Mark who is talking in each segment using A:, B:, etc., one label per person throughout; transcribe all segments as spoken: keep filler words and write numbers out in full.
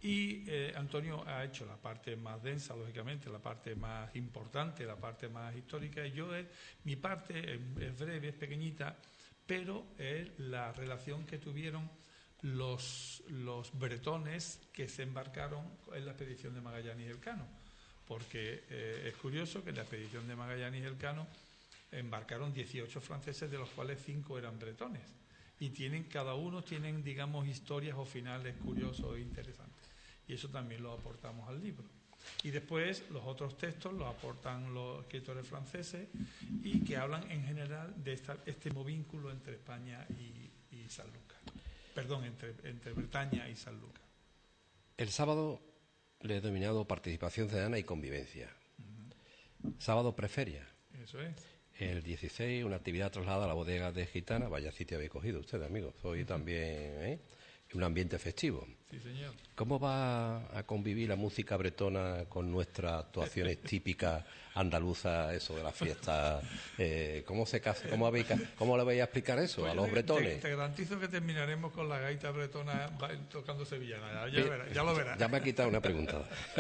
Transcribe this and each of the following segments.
A: Y eh, Antonio ha hecho la parte más densa, lógicamente, la parte más importante, la parte más histórica, y yo, eh, mi parte es, es breve, es pequeñita, pero es la relación que tuvieron los, los bretones que se embarcaron en la expedición de Magallanes y Elcano, porque eh, es curioso que en la expedición de Magallanes y Elcano embarcaron dieciocho franceses, de los cuales cinco eran bretones, y tienen, cada uno tienen, digamos, historias o finales curiosos e interesantes, y eso también lo aportamos al libro. Y después los otros textos los aportan los escritores franceses, y que hablan en general de esta, este vínculo entre España y, y Sanlúcar, perdón, entre, entre Bretaña y Sanlúcar.
B: El sábado le he denominado participación ciudadana y convivencia. Uh-huh. Sábado preferia.
A: Eso es.
B: El dieciséis, una actividad trasladada a la bodega de Gitana. Vaya sitio habéis cogido ustedes, amigos. Hoy también, ¿eh? Un ambiente festivo.
A: Sí, señor.
B: ¿Cómo va a convivir la música bretona con nuestras actuaciones típicas andaluzas, eso de las fiestas? Eh, ¿Cómo se casa? ¿Cómo, habéis, ¿Cómo le vais a explicar eso pues a los bretones?
A: Te, te garantizo que terminaremos con la gaita bretona tocando sevillana. Ya, verás, ya lo verás.
B: Ya me ha quitado una pregunta.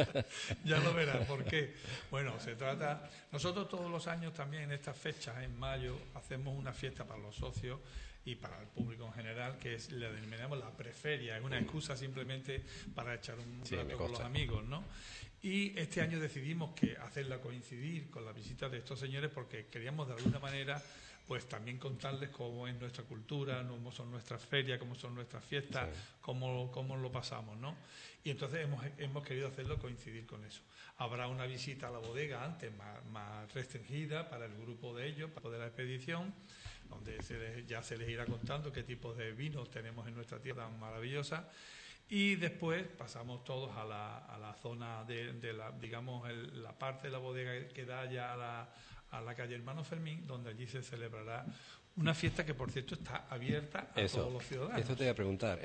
A: Ya lo verás. ¿Por qué? Bueno, se trata... Nosotros todos los años también en estas fechas, en mayo, hacemos una fiesta para los socios y para el público en general, que es, le denominamos la preferia, es una excusa simplemente para echar un
B: sí,
A: rato con los amigos, ¿no? Y este año decidimos que hacerla coincidir con la visita de estos señores, porque queríamos de alguna manera pues también contarles cómo es nuestra cultura, cómo son nuestras ferias, cómo son nuestras fiestas, sí. cómo, cómo lo pasamos, ¿no? Y entonces hemos, hemos querido hacerlo coincidir con eso. Habrá una visita a la bodega antes, más, más restringida para el grupo de ellos, para de la expedición, donde se les, ya se les irá contando qué tipos de vinos tenemos en nuestra tierra tan maravillosa. Y después pasamos todos a la, a la zona de, de la, digamos, el, la parte de la bodega que da ya a la, a la calle Hermano Fermín, donde allí se celebrará una fiesta que, por cierto, está abierta a
B: eso,
A: todos los ciudadanos.
B: Eso te voy a preguntar,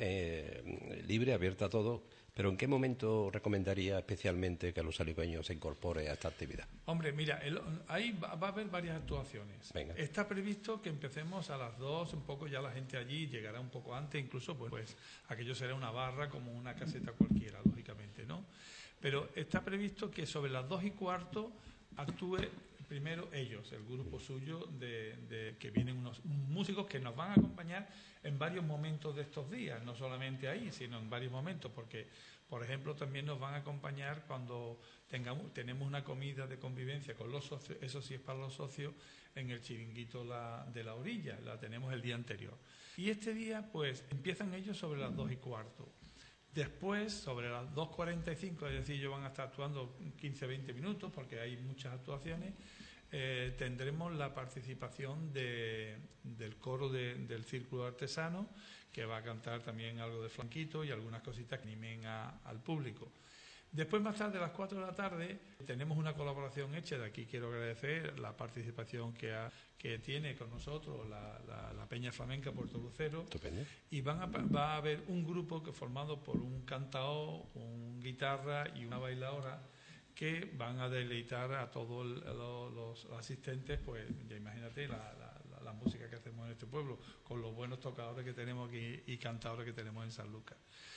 B: eh, libre, abierta a todos, pero ¿en qué momento recomendaría especialmente que los alicueños se incorpore a esta actividad?
A: Hombre, mira, el, ahí va, va a haber varias actuaciones.
B: Venga.
A: Está previsto que empecemos a las dos, un poco ya la gente allí llegará un poco antes, incluso pues, pues aquello será una barra como una caseta cualquiera, lógicamente, ¿no? Pero está previsto que sobre las dos y cuarto actúe primero ellos, el grupo suyo, de, de que vienen unos músicos que nos van a acompañar en varios momentos de estos días, no solamente ahí, sino en varios momentos, porque, por ejemplo, también nos van a acompañar cuando tengamos tenemos una comida de convivencia con los socios, eso sí es para los socios, en el chiringuito la, de la orilla, la tenemos el día anterior. Y este día, pues, empiezan ellos sobre las dos y cuarto. Después, sobre las dos cuarenta y cinco, es decir, ellos van a estar actuando quince a veinte minutos, porque hay muchas actuaciones, eh, tendremos la participación de, del coro de, del Círculo Artesano, que va a cantar también algo de flanquito y algunas cositas que animen a, al público. Después, más tarde, a las cuatro de la tarde, tenemos una colaboración hecha. De aquí quiero agradecer la participación que, ha, que tiene con nosotros la, la, la Peña Flamenca Puerto Lucero.
B: Estupendo.
A: Y van a, va a haber un grupo que formado por un cantaor, un guitarra y una bailadora, que van a deleitar a todos los, los asistentes, pues ya imagínate la, la, la música que hacemos en este pueblo, con los buenos tocadores que tenemos aquí y cantadores que tenemos en Sanlúcar.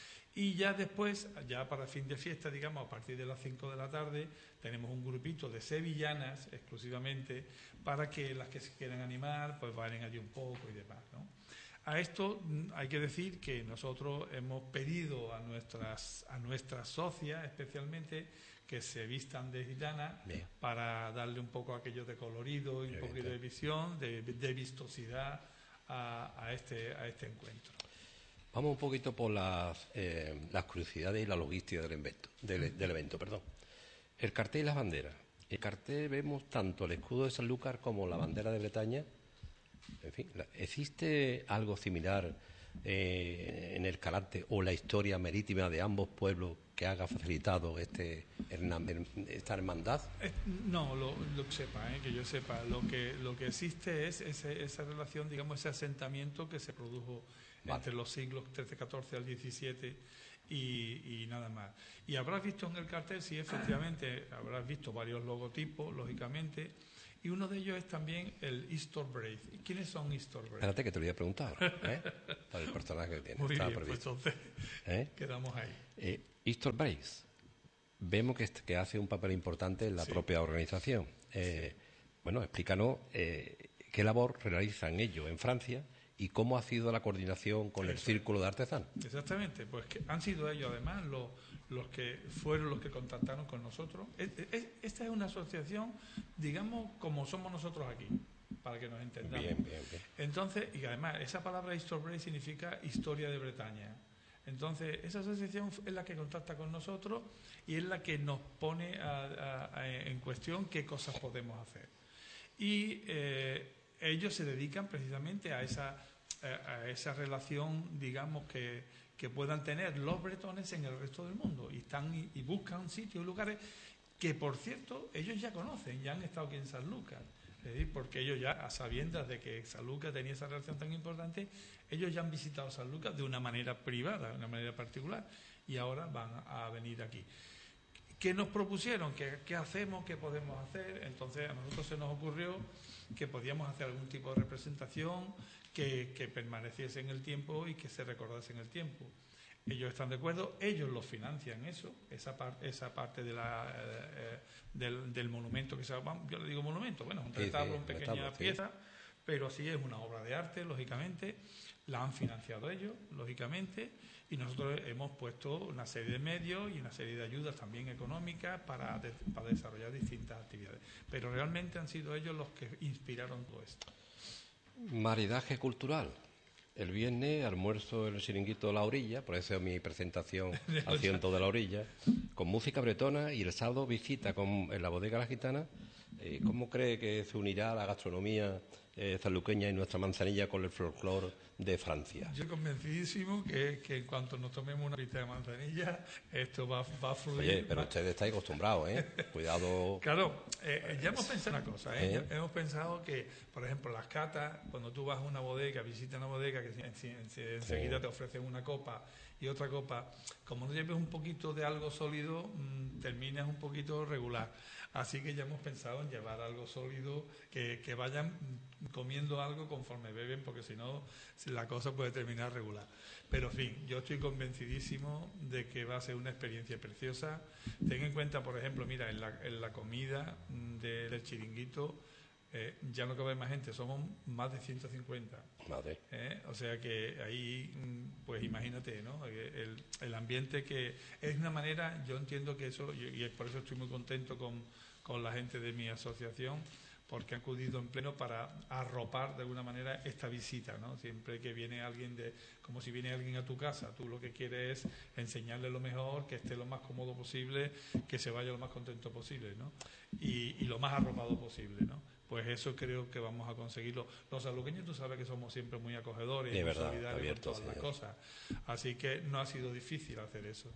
A: Y ya después, ya para fin de fiesta, digamos, a partir de las cinco de la tarde, tenemos un grupito de sevillanas exclusivamente para que las que se quieran animar, pues vayan allí un poco y demás, ¿no? A esto hay que decir que nosotros hemos pedido a nuestras a nuestras socias especialmente que se vistan de gitana. Bien. Para darle un poco aquello de colorido y un poquito de visión, de, de vistosidad a, a este a este encuentro.
B: Vamos un poquito por las, eh, las curiosidades y la logística del evento, del, del evento, perdón. El cartel y las banderas. En el cartel vemos tanto el escudo de Sanlúcar como la bandera de Bretaña. En fin, ¿existe algo similar eh, en el carácter o la historia marítima de ambos pueblos que haga facilitado este esta hermandad?
A: No, lo, lo que sepa, eh, que yo sepa, lo que lo que existe es ese, esa relación, digamos, ese asentamiento que se produjo vale. entre los siglos trece catorce al diecisiete y, y nada más. Y habrás visto en el cartel, sí, efectivamente, habrás visto varios logotipos, lógicamente. Y uno de ellos es también el Easter Braid. ¿Quiénes son Easter Braid?
B: Espérate que te lo voy a preguntar, ¿eh? Para el personaje que tiene.
A: Muy
B: Estaba
A: bien,
B: previsto.
A: pues entonces
B: ¿Eh?
A: quedamos ahí.
B: Eh, Easter Brace, vemos que, que hace un papel importante en la sí. propia organización. Eh, sí. Bueno, explícanos eh, qué labor realizan ellos en Francia y cómo ha sido la coordinación con Eso. el Círculo de Artesanos.
A: Exactamente, pues que han sido ellos además los, los que fueron los que contactaron con nosotros. Esta es una asociación, digamos, como somos nosotros aquí, para que nos entendamos.
B: Bien, bien, bien.
A: Entonces, y además, esa palabra Easter Brace significa historia de Bretaña. Entonces, esa asociación es la que contacta con nosotros y es la que nos pone a, a, a, en cuestión qué cosas podemos hacer. Y eh, ellos se dedican precisamente a esa, a esa relación, digamos, que, que puedan tener los bretones en el resto del mundo. Y, están, y, y buscan sitios y lugares que, por cierto, ellos ya conocen, ya han estado aquí en Sanlúcar. Es decir, porque ellos ya, a sabiendas de que Sanlúcar tenía esa relación tan importante, ellos ya han visitado Sanlúcar de una manera privada, de una manera particular, y ahora van a venir aquí. ¿Qué nos propusieron? ¿Qué, qué hacemos? ¿Qué podemos hacer? Entonces a nosotros se nos ocurrió que podíamos hacer algún tipo de representación que, que permaneciese en el tiempo y que se recordase en el tiempo. Ellos están de acuerdo, ellos lo financian eso, esa, par, esa parte de la, eh, del, del monumento que se llama, yo le digo monumento, bueno, un retablo, sí, sí, una pequeña retablo, pieza, sí. Pero sí es una obra de arte, lógicamente, la han financiado ellos, lógicamente, y nosotros hemos puesto una serie de medios y una serie de ayudas también económicas para, de, para desarrollar distintas actividades. Pero realmente han sido ellos los que inspiraron todo esto.
B: Maridaje cultural. El viernes almuerzo en el Chiringuito de la Orilla, por eso es mi presentación Asiento de la Orilla, con música bretona, y el sábado visita con, en la Bodega La Gitana. Eh, ¿Cómo cree que se unirá la gastronomía eh, sanluqueña y nuestra manzanilla con el folclore de Francia?
A: Yo convencidísimo que, que en cuanto nos tomemos una pita de manzanilla, esto va, va a fluir.
B: Oye, pero
A: va...
B: ustedes estáis acostumbrados, ¿eh? Cuidado.
A: Claro, eh, ya hemos pensado una cosa, ¿eh? ¿eh? Hemos pensado que, por ejemplo, las catas, cuando tú vas a una bodega, visitas una bodega, que enseguida sí. te ofrecen una copa y otra copa, como no lleves un poquito de algo sólido, mmm, terminas un poquito regular. Así que ya hemos pensado en llevar algo sólido, que, que vayan comiendo algo conforme beben, porque si no la cosa puede terminar regular. Pero en fin, yo estoy convencidísimo de que va a ser una experiencia preciosa. Ten en cuenta, por ejemplo, mira, en la, en la comida de, del Chiringuito eh, ya no cabe más gente, somos más de ciento cincuenta.
B: Madre.
A: Eh, o sea que ahí, pues imagínate, ¿no? El, el ambiente que es una manera, yo entiendo que eso, y por eso estoy muy contento con, con la gente de mi asociación, porque han acudido en pleno para arropar de alguna manera esta visita, ¿no? Siempre que viene alguien, de como si viene alguien a tu casa, tú lo que quieres es enseñarle lo mejor, que esté lo más cómodo posible, que se vaya lo más contento posible, ¿no? Y, y lo más arropado posible, ¿no? Pues eso creo que vamos a conseguirlo. Los sanluqueños, tú sabes que somos siempre muy acogedores,
B: de
A: muy
B: verdad,
A: solidarios con todas
B: señor.
A: las cosas. Así que no ha sido difícil hacer eso.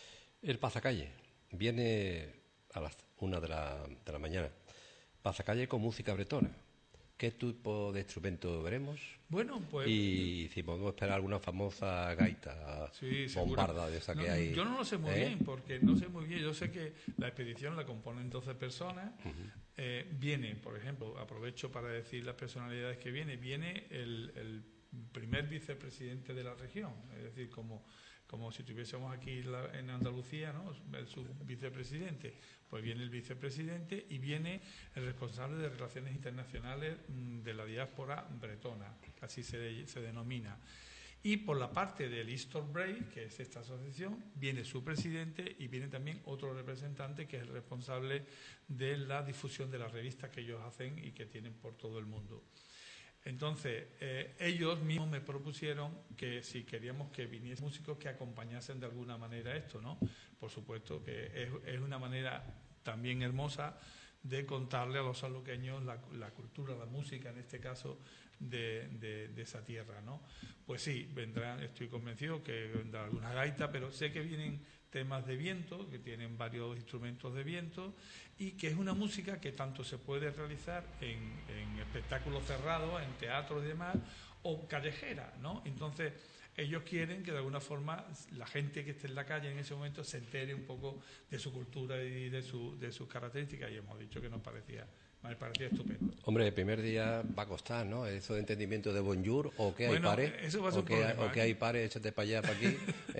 B: El pasacalle viene a las una de la, de la mañana. Pasacalle con música bretona. ¿Qué tipo de instrumento veremos?
A: Bueno, pues...
B: Y si podemos esperar alguna famosa gaita,
A: sí,
B: bombarda de esa
A: no,
B: que hay.
A: Yo no lo sé muy ¿eh? bien, porque no sé muy bien. Yo sé que la expedición la componen doce personas. Uh-huh. eh, viene, por ejemplo, aprovecho para decir las personalidades que viene. Viene el, el primer vicepresidente de la región, es decir, como... como si tuviésemos aquí la, en Andalucía, ¿no? El subvicepresidente, pues viene el vicepresidente y viene el responsable de Relaciones Internacionales de la diáspora bretona, así se, se denomina. Y por la parte del Easter Brace, que es esta asociación, viene su presidente y viene también otro representante que es el responsable de la difusión de las revistas que ellos hacen y que tienen por todo el mundo. Entonces, eh, ellos mismos me propusieron que si queríamos que viniesen músicos que acompañasen de alguna manera esto, ¿no? Por supuesto que es, es una manera también hermosa de contarle a los sanluqueños la, la cultura, la música, en este caso, de, de, de esa tierra, ¿no? Pues sí, vendrán, estoy convencido que vendrá alguna gaita, pero sé que vienen temas de viento, que tienen varios instrumentos de viento, y que es una música que tanto se puede realizar en, en espectáculos cerrados, en teatros y demás, o callejera, ¿no? Entonces, ellos quieren que de alguna forma la gente que esté en la calle en ese momento se entere un poco de su cultura y de, su, de sus características, y hemos dicho que nos parecía Me parecía estupendo.
B: Hombre, el primer día va a costar, ¿no? Eso de entendimiento de bonjour, o que hay
A: Bueno,
B: pares,
A: eso va a ser
B: o
A: un
B: que,
A: problema,
B: o que
A: ¿eh?
B: hay pares, échate para allá, para aquí.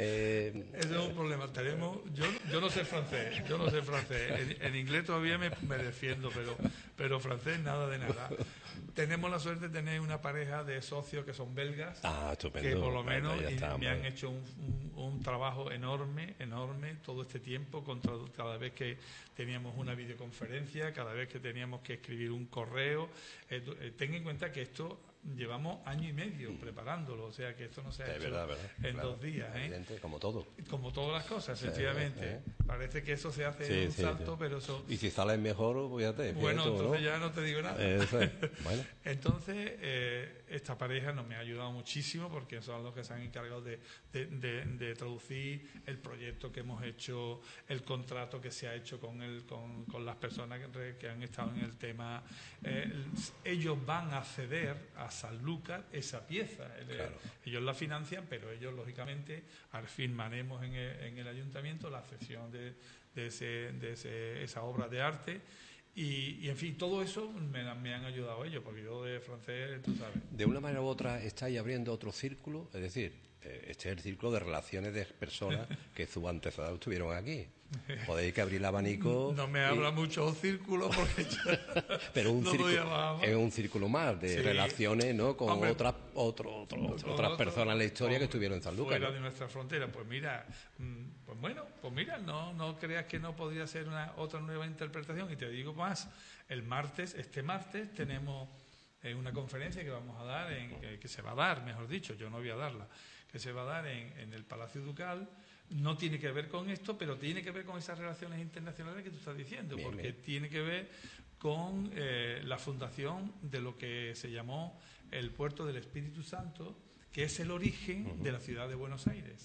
B: Eh,
A: Ese es un problema. Tenemos, yo, yo no sé francés, yo no sé francés. En, en inglés todavía me, me defiendo, pero, pero francés nada de nada. Tenemos la suerte de tener una pareja de socios que son belgas,
B: ah, estupendo.
A: que por lo
B: Bueno,
A: menos
B: ya
A: y
B: está,
A: me han
B: hombre.
A: hecho un, un, un trabajo enorme, enorme todo este tiempo, contra, cada vez que teníamos una videoconferencia, cada vez que teníamos que escribir un correo. Eh, eh, ten en cuenta que esto llevamos año y medio preparándolo, o sea que esto no se ha
B: Es
A: hecho
B: verdad, verdad,
A: en
B: claro,
A: dos días, ¿eh?
B: evidente, como todo.
A: Como todas las cosas,
B: Sí,
A: efectivamente.
B: eh.
A: Parece que eso se hace
B: Sí,
A: en un
B: sí,
A: salto,
B: sí.
A: pero eso...
B: Y si sales mejor, fíjate.
A: Bueno,
B: fíjate tú,
A: entonces
B: ¿no?
A: ya no te digo nada.
B: Eso es. Bueno.
A: Entonces, eh, esta pareja nos me ha ayudado muchísimo porque son los que se han encargado de, de, de, de traducir el proyecto que hemos hecho, el contrato que se ha hecho con, el, con, con las personas que, que han estado en el tema. Eh, ellos van a ceder a Sanlúcar esa pieza.
B: Claro.
A: Ellos la financian, pero ellos, lógicamente, al firmaremos en el, en el ayuntamiento la cesión de, de, ese, de ese, esa obra de arte. Y, y, en fin, todo eso me, me han ayudado ellos, porque yo de francés, tú sabes.
B: De una manera u otra estáis abriendo otro círculo, es decir, eh, este es el círculo de relaciones de personas que sus antepasados estuvieron aquí. Podéis que abrir el abanico.
A: No me
B: y...
A: habla mucho círculo porque yo
B: pero un
A: no
B: círculo, es un círculo más de
A: sí.
B: relaciones, ¿no? Con
A: Hombre,
B: otras otro, otro,
A: con
B: otras
A: otro,
B: personas en la historia que estuvieron en Sanlúcar.
A: Fuera
B: ¿no?
A: de nuestra frontera. Pues mira, pues bueno, pues mira, no, no creas que no podría ser una otra nueva interpretación. Y te digo más, el martes, este martes tenemos eh, una conferencia que vamos a dar, en, eh, que se va a dar, mejor dicho, yo no voy a darla, que se va a dar en, en el Palacio Ducal. No tiene que ver con esto, pero tiene que ver con esas relaciones internacionales que tú estás diciendo,
B: bien,
A: porque
B: bien.
A: tiene que ver con eh, la fundación de lo que se llamó el Puerto del Espíritu Santo, que es el origen uh-huh. de la ciudad de Buenos Aires.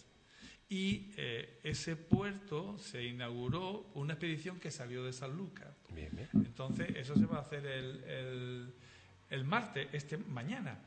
A: Y eh, ese puerto se inauguró una expedición que salió de Sanlúcar.
B: Bien, bien.
A: Entonces, eso se va a hacer el, el, el martes, este mañana.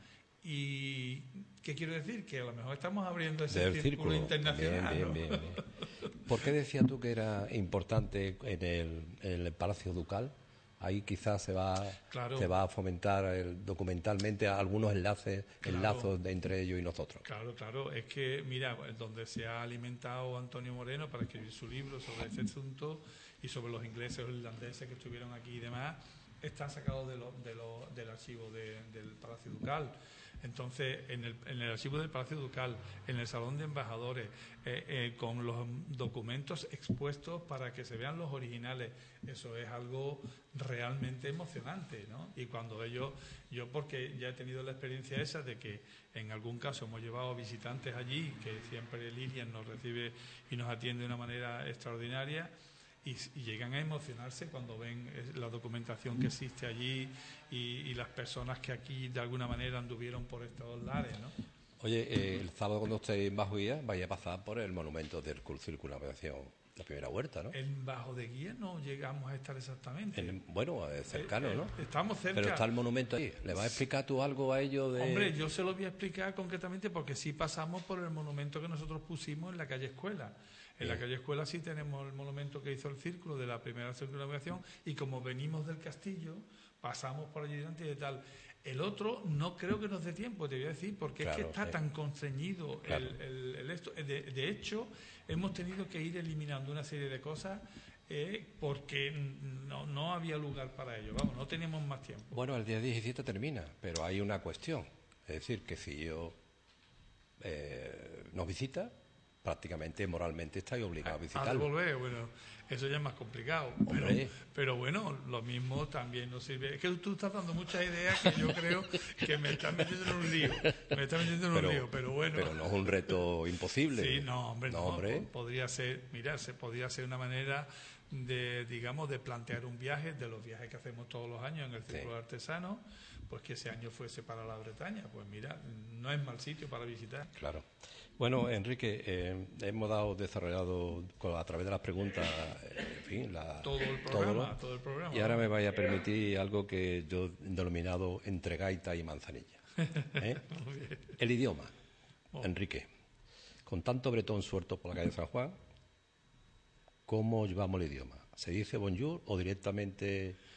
A: ¿Y qué quiero decir? Que a lo mejor estamos abriendo ese
B: Del
A: círculo,
B: círculo
A: internacional.
B: Bien,
A: ¿no?
B: bien, bien, bien. ¿Por qué decías tú que era importante en el, en el Palacio Ducal? Ahí quizás se va,
A: claro.
B: se va a fomentar el, documentalmente algunos enlaces,
A: claro.
B: enlazos de entre ellos y nosotros.
A: Claro, claro. Es que, mira, donde se ha alimentado Antonio Moreno para escribir su libro sobre este asunto y sobre los ingleses o irlandeses que estuvieron aquí y demás, está sacado de lo, de lo, del archivo de, del Palacio Ducal. Entonces, en el, en el archivo del Palacio Ducal, en el Salón de Embajadores, eh, eh, con los documentos expuestos para que se vean los originales, eso es algo realmente emocionante, ¿no? Y cuando ellos, yo porque ya he tenido la experiencia esa de que en algún caso hemos llevado visitantes allí, que siempre Lilian nos recibe y nos atiende de una manera extraordinaria, Y, y llegan a emocionarse cuando ven la documentación que existe allí y, y las personas que aquí de alguna manera anduvieron por estos lares, ¿no?
B: Oye, eh, el sábado cuando estéis en Bajo Guía vaya a pasar por el monumento del circunvalación, la primera huerta, ¿no?
A: En Bajo de Guía no llegamos a estar exactamente.
B: En, bueno, es cercano,
A: eh, eh,
B: ¿no?
A: Estamos cerca.
B: Pero está el monumento ahí. ¿Le vas a explicar tú algo a ellos de...?
A: Hombre, yo se lo voy a explicar concretamente porque sí pasamos por el monumento que nosotros pusimos en la calle Escuela. En la calle Escuela sí tenemos el monumento que hizo el círculo de la primera circunvalación y como venimos del castillo, pasamos por allí delante y de tal. El otro no creo que nos dé tiempo, te voy a decir, porque claro, es que está sí. tan constreñido claro. el, el, el esto. De, de hecho, hemos tenido que ir eliminando una serie de cosas eh, porque no, no había lugar para ello. Vamos, no tenemos más tiempo.
B: Bueno, el día diecisiete termina, pero hay una cuestión. Es decir, que si yo eh, nos visita... prácticamente moralmente estáis obligados a visitarlo.
A: A devolver, bueno, eso ya es más complicado. Pero, pero bueno, lo mismo también nos sirve. Es que tú estás dando muchas ideas que yo creo que me están metiendo en un lío. Me están metiendo en
B: pero,
A: un lío, pero bueno.
B: Pero no es un reto imposible.
A: Sí, no, hombre, no.
B: no hombre.
A: Podría ser, mira, se podría ser una manera de, digamos, de plantear un viaje, de los viajes que hacemos todos los años en el Círculo sí. Artesano, pues que ese año fuese para la Bretaña. Pues mira, no es mal sitio para visitar.
B: Claro. Bueno, Enrique, eh, hemos dado desarrollado a través de las preguntas, en fin, la,
A: todo, el programa,
B: todo,
A: todo el programa.
B: Y ahora me vaya a permitir algo que yo he denominado entre gaita y manzanilla. ¿eh? El idioma, oh. Enrique. Con tanto bretón suelto por la calle San Juan, ¿cómo llevamos el idioma? ¿Se dice bonjour o directamente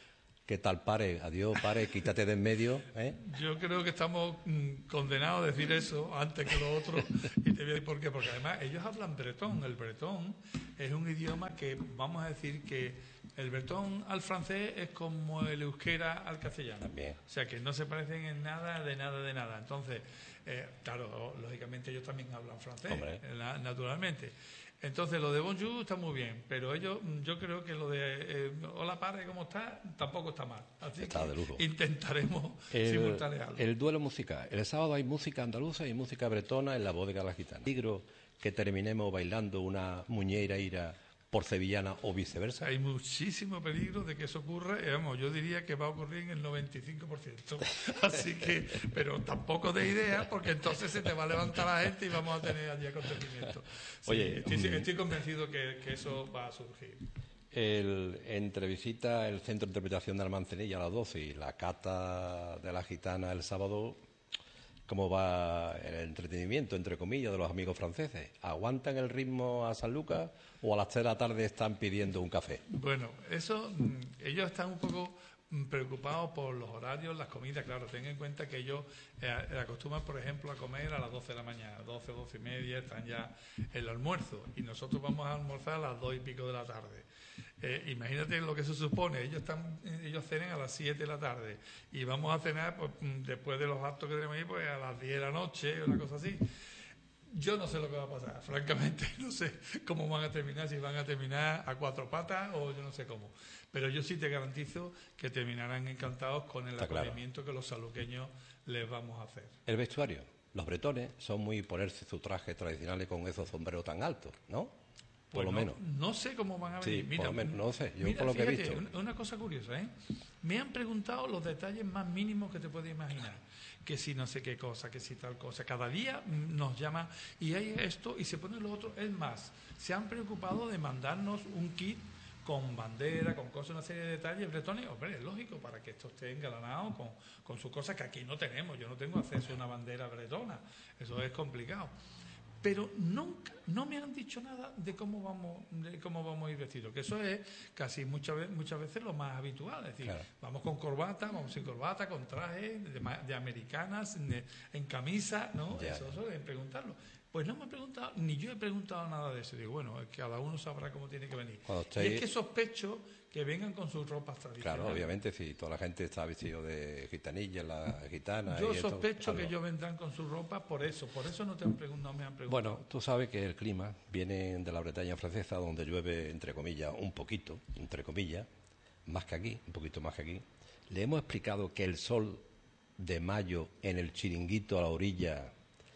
B: ¿Qué tal, pare? Adiós, pare, quítate de en medio. ¿eh?
A: Yo creo que estamos mm, condenados a decir eso antes que lo otro. Y te voy a decir por qué. Porque además ellos hablan bretón. El bretón es un idioma que, vamos a decir que el bretón al francés es como el euskera al castellano.
B: También.
A: O sea, que no se parecen en nada, de nada, de nada. Entonces, eh, claro, lógicamente ellos también hablan francés, eh, naturalmente. Entonces, lo de bonjour está muy bien, pero ellos, yo creo que lo de eh, hola, padre, ¿cómo está? Tampoco está mal. Así
B: está
A: que
B: de lujo.
A: Intentaremos
B: el,
A: simultanearlo.
B: El duelo musical. El sábado hay música andaluza y música bretona en la bodega de la Gitana. ¿Peligro que terminemos bailando una muñeira ira por sevillana o viceversa?
A: Hay muchísimo peligro de que eso ocurra, y vamos, yo diría que va a ocurrir en el noventa y cinco por ciento. Así que, pero tampoco de idea, porque entonces se te va a levantar la gente y vamos a tener allí acontecimientos. Sí,
B: Oye,
A: estoy, estoy convencido que, que eso va a surgir.
B: El, entre visita el Centro de Interpretación de Almancenilla a las doce y la cata de la Gitana el sábado, ¿cómo va el entretenimiento, entre comillas, de los amigos franceses? ¿Aguantan el ritmo a San Lucas o a las tres de la tarde están pidiendo un café?
A: Bueno, eso, ellos están un poco preocupados por los horarios, las comidas. Claro, ten en cuenta que ellos eh, acostumbran, por ejemplo, a comer a las doce de la mañana, doce, doce y media, están ya el almuerzo, y nosotros vamos a almorzar a las dos y pico de la tarde. Eh, imagínate lo que se supone, ellos están, ellos cenan a las siete de la tarde y vamos a cenar pues, después de los actos que tenemos ahí, pues a las diez de la noche, una cosa así. Yo no sé lo que va a pasar, francamente, no sé cómo van a terminar, si van a terminar a cuatro patas o yo no sé cómo. Pero yo sí te garantizo que terminarán encantados con el acogimiento claro. que los saluqueños les vamos a hacer.
B: El vestuario. Los bretones son muy ponerse sus trajes tradicionales con esos sombreros tan altos, ¿no? Por
A: Pues
B: lo
A: no,
B: menos.
A: No sé cómo van a venir.
B: Sí,
A: mira,
B: por lo menos, no sé, yo
A: mira,
B: por lo
A: fíjate,
B: que he visto.
A: Una cosa curiosa, ¿eh? Me han preguntado los detalles más mínimos que te puedes imaginar. Que si no sé qué cosa, que si tal cosa. Cada día nos llama y hay esto y se pone lo otro. Es más, se han preocupado de mandarnos un kit con bandera, con cosas, una serie de detalles bretones. Hombre, es lógico, para que esto esté engalanado con, con sus cosas que aquí no tenemos. Yo no tengo acceso a una bandera bretona. Eso es complicado. Pero nunca, no me han dicho nada de cómo vamos, de cómo vamos a ir vestidos, que eso es casi muchas veces, muchas veces lo más habitual, es decir, claro. vamos con corbata, vamos sin corbata, con traje de, de americanas, de, en camisa, ¿no? Ya. Eso suelen preguntarlo. Pues no me han preguntado, ni yo he preguntado nada de eso. Digo, bueno, cada uno sabrá cómo tiene que venir. Usted... Y es que sospecho que vengan con sus ropas tradicionales.
B: Claro, obviamente, si toda la gente está vestido de gitanilla, la gitana...
A: Yo
B: y
A: sospecho
B: esto,
A: que ellos vendrán con sus ropas por eso, por eso no, te han pregun- no me han preguntado.
B: Bueno, tú sabes que el clima viene de la Bretaña francesa, donde llueve, entre comillas, un poquito, entre comillas, más que aquí, un poquito más que aquí. Le hemos explicado que el sol de mayo en el Chiringuito a la orilla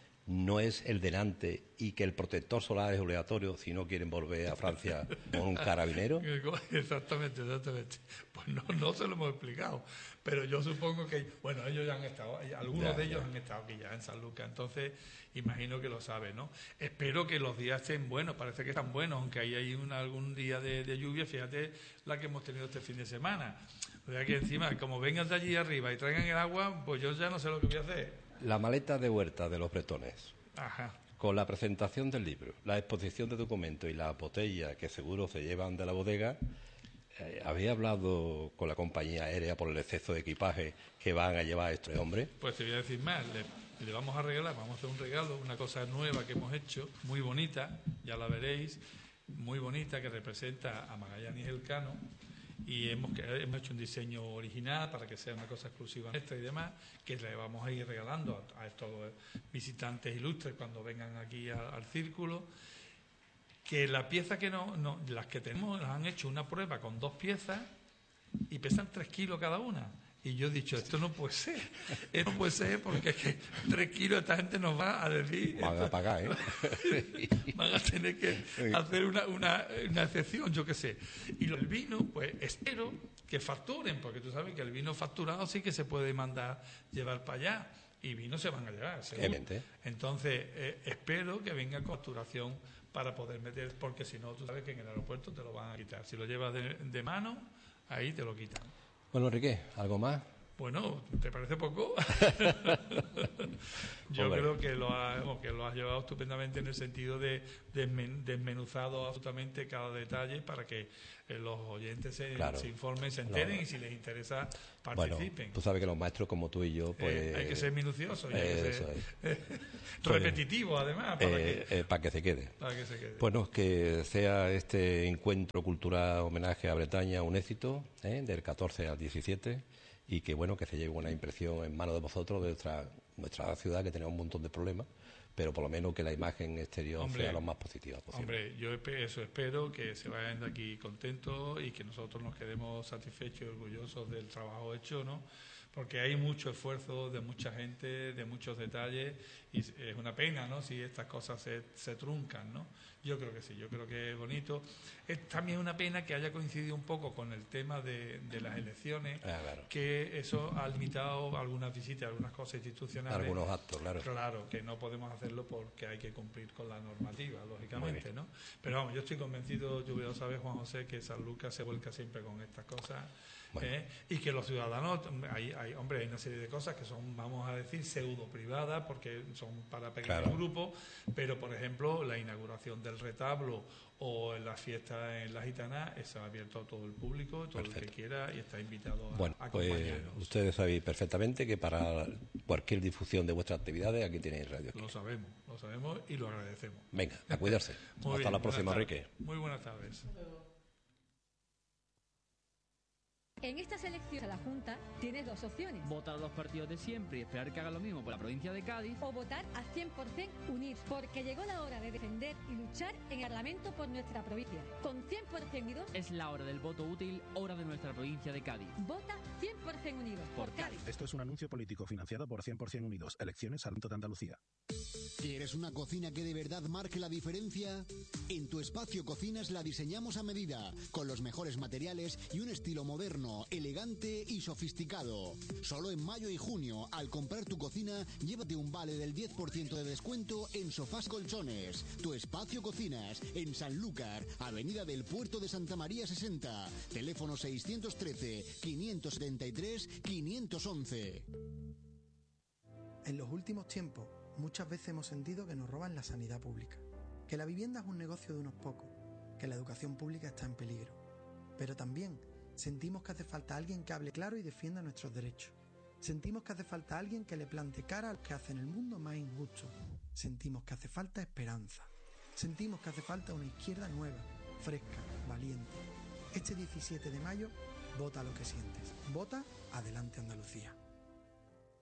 B: no es el delante y que el protector solar es obligatorio si no quieren volver a Francia con un carabinero.
A: Exactamente, exactamente. Pues no, no se lo hemos explicado, pero yo supongo que, bueno, ellos ya han estado, algunos ya, de ellos ya. han estado aquí ya en San Lucas, entonces imagino que lo saben, ¿no? Espero que los días estén buenos, parece que están buenos, aunque hay ahí una, algún día de, de lluvia, fíjate la que hemos tenido este fin de semana. O sea que encima, como vengan de allí arriba y traigan el agua, pues yo ya no sé lo que voy a hacer.
B: La maleta de huerta de los bretones,
A: Ajá.
B: con la presentación del libro, la exposición de documentos y la botella que seguro se llevan de la bodega, eh, ¿había hablado con la compañía aérea por el exceso de equipaje que van a llevar estos hombres?
A: Pues te voy a decir más, le, le vamos a regalar, vamos a hacer un regalo, una cosa nueva que hemos hecho, muy bonita, ya la veréis, muy bonita, que representa a Magallanes Elcano. Y hemos, hemos hecho un diseño original para que sea una cosa exclusiva nuestra y demás, que le vamos a ir regalando a, a estos visitantes ilustres cuando vengan aquí a, al círculo. Que la pieza que no, no, las que tenemos, las han hecho una prueba con dos piezas y pesan tres kilos cada una. Y yo he dicho, esto no puede ser, esto no puede ser porque es que tres kilos esta gente nos va a decir...
B: Van a pagar, ¿eh?
A: Van a tener que hacer una, una, una excepción, yo qué sé. Y el vino, pues espero que facturen, porque tú sabes que el vino facturado sí que se puede mandar llevar para allá. Y vino se van a llevar, seguro. Entonces, eh, espero que venga con facturación para poder meter, porque si no, tú sabes que en el aeropuerto te lo van a quitar. Si lo llevas de, de mano, ahí te lo quitan.
B: Bueno, Enrique, ¿algo más?
A: Bueno, ¿te parece poco? Yo
B: Hombre.
A: creo que lo, ha, que lo has llevado estupendamente en el sentido de desmen, desmenuzado absolutamente cada detalle para que eh, los oyentes se,
B: Claro.
A: se informen, se enteren,
B: No, no.
A: y si les interesa
B: Bueno,
A: participen.
B: tú sabes que los maestros como tú y yo, pues...
A: Eh, hay que ser minuciosos y hay
B: eh,
A: que
B: eso
A: ser
B: es.
A: repetitivo, además, para,
B: Eh,
A: que,
B: eh, para que se quede.
A: para que se quede.
B: Bueno, que sea este encuentro cultural homenaje a Bretaña un éxito, ¿eh? Del catorce al diecisiete, y que bueno, que se lleve una impresión en manos de vosotros de nuestra, nuestra ciudad, que tenemos un montón de problemas, pero por lo menos que la imagen exterior
A: Hombre,
B: sea lo más positiva posible.
A: Hombre, yo espe- eso espero, que se vayan de aquí contentos y que nosotros nos quedemos satisfechos y orgullosos del trabajo hecho, ¿no? Porque hay mucho esfuerzo de mucha gente, de muchos detalles, y es una pena, ¿no?, si estas cosas se, se truncan, ¿no? Yo creo que sí, yo creo que es bonito. Es también una pena que haya coincidido un poco con el tema de, de las elecciones,
B: Ah, claro.
A: que eso ha limitado algunas visitas, algunas cosas institucionales.
B: Algunos actos, claro.
A: Claro, que no podemos hacerlo porque hay que cumplir con la normativa,
B: Muy
A: lógicamente,
B: bien.
A: ¿no? Pero vamos, yo estoy convencido, tú ya sabes, Juan José, que Sanlúcar se vuelca siempre con estas cosas.
B: Bueno.
A: ¿eh? Y que los ciudadanos, hay, hay, hombre, hay una serie de cosas que son, vamos a decir, pseudo privadas, porque son para pequeños
B: Claro.
A: grupos, pero por ejemplo, la inauguración del retablo o en las fiestas en la Gitana está abierto a todo el público, todo
B: Perfecto.
A: el que quiera, y está invitado a,
B: Bueno,
A: a
B: pues
A: acompañarnos.
B: ustedes sabéis perfectamente que para cualquier difusión de vuestras actividades aquí tenéis Radio Esquina.
A: Lo sabemos, lo sabemos y lo agradecemos.
B: Venga, a cuidarse.
A: Muy
B: Hasta
A: bien,
B: la próxima,
A: buenas tardes.
B: Enrique.
A: Muy buenas tardes.
C: En estas elecciones a la Junta tienes dos opciones.
D: Votar a los partidos de siempre y esperar que hagan lo mismo por la provincia de Cádiz.
C: O votar a cien por ciento unidos, porque llegó la hora de defender y luchar en el Parlamento por nuestra provincia. Con cien por ciento unidos,
D: Es la hora del voto útil, hora de nuestra provincia de Cádiz.
C: vota cien por ciento unidos. Por,
D: Por
C: Cádiz.
E: Esto es un anuncio político financiado por cien por ciento Unidos. Elecciones al Parlamento de Andalucía.
F: ¿Quieres una cocina que de verdad marque la diferencia? En Tu Espacio Cocinas la diseñamos a medida, con los mejores materiales y un estilo moderno, elegante y sofisticado. Solo en mayo y junio, al comprar tu cocina, llévate un vale del diez por ciento de descuento en sofás colchones. Tu Espacio Cocinas, en Sanlúcar, Avenida del Puerto de Santa María sesenta. Teléfono seiscientos trece, quinientos setenta y tres, quinientos once.
G: En los últimos tiempos, muchas veces hemos sentido que nos roban la sanidad pública, que la vivienda es un negocio de unos pocos, que la educación pública está en peligro. Pero también sentimos que hace falta alguien que hable claro y defienda nuestros derechos. Sentimos que hace falta alguien que le plante cara a los que hacen el mundo más injusto. Sentimos que hace falta esperanza. Sentimos que hace falta una izquierda nueva, fresca, valiente. Este diecisiete de mayo, vota lo que sientes. Vota Adelante Andalucía.